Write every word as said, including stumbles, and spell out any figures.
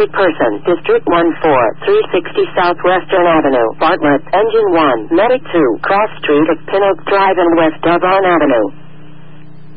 Wanted person. District one four, three sixty Southwestern Avenue. Bartlett. Engine one. Medic two. Cross Street at Pin Oak Drive and West Devon Avenue.